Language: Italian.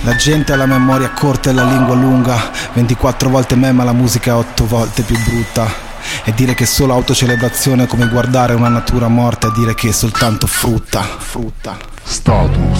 La gente ha la memoria corta e la lingua lunga, 24 volte me ma la musica è 8 volte più brutta. E dire che solo autocelebrazione è come guardare una natura morta e dire che è soltanto frutta. Status.